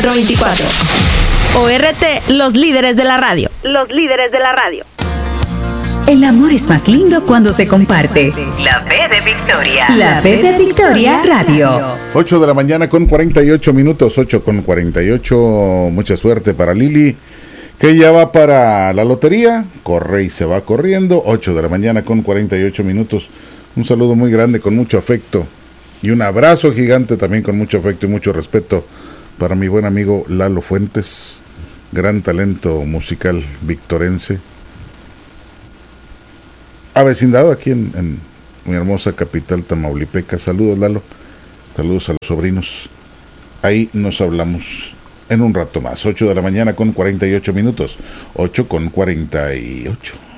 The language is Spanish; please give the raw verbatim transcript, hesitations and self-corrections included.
veinticuatro veinticuatro. O R T, los líderes de la radio. Los líderes de la radio. El amor es más lindo cuando se comparte. La P de Victoria. La P de Victoria Radio. ocho de la mañana con cuarenta y ocho minutos, ocho con cuarenta y ocho. Mucha suerte para Lili, que ya va para la lotería. Corre y se va corriendo. ocho de la mañana con cuarenta y ocho minutos. Un saludo muy grande con mucho afecto. Y un abrazo gigante también con mucho afecto y mucho respeto para mi buen amigo Lalo Fuentes. Gran talento musical victorense. Avecindado aquí en, en mi hermosa capital tamaulipeca. Saludos, Lalo. Saludos a los sobrinos. Ahí nos hablamos en un rato más. ocho de la mañana con cuarenta y ocho minutos. ocho con cuarenta y ocho.